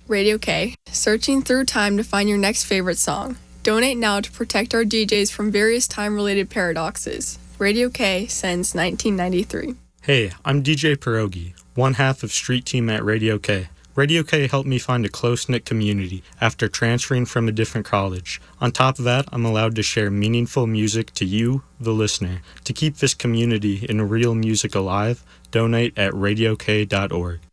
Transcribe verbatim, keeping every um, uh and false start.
Radio K, searching through time to find your next favorite song. Donate now to protect our D Js from various time-related paradoxes. Radio K since nineteen ninety-three. Hey, I'm D J Pierogi, one half of Street Team at Radio K. Radio K helped me find a close-knit community after transferring from a different college. On top of that, I'm allowed to share meaningful music to you, the listener. To keep this community and real music alive, donate at radio k dot org.